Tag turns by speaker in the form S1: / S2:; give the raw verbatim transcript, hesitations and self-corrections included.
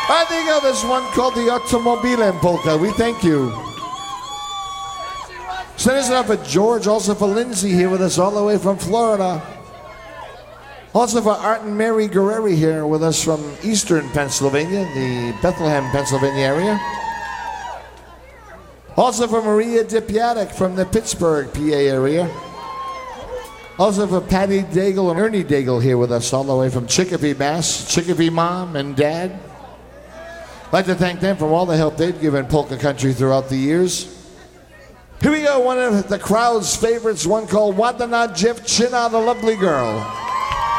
S1: I think of this one called the Automobile Polka. We thank you. Send us up for George, also for Lindsay here with us all the way from Florida. Also for Art and Mary Guerreri here with us from eastern Pennsylvania, the Bethlehem, Pennsylvania area. Also for Maria Dipiatic from the Pittsburgh, P A area. Also for Patty Daigle and Ernie Daigle here with us all the way from Chicopee, Mass. Chicopee mom and dad. I'd like to thank them for all the help they've given polka country throughout the years. Here we go, one of the crowd's favorites, one called Wadana Dziewczyna, the Lovely Girl.